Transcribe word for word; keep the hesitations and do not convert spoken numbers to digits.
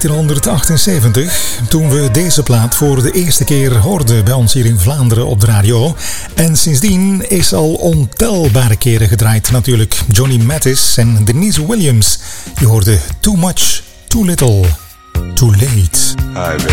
negentien achtenzeventig, toen we deze plaat voor de eerste keer hoorden bij ons hier in Vlaanderen op de radio. En sindsdien is al ontelbare keren gedraaid natuurlijk. Johnny Mathis en Denise Williams. Je hoorde Too Much, Too Little, Too Late. Hi baby.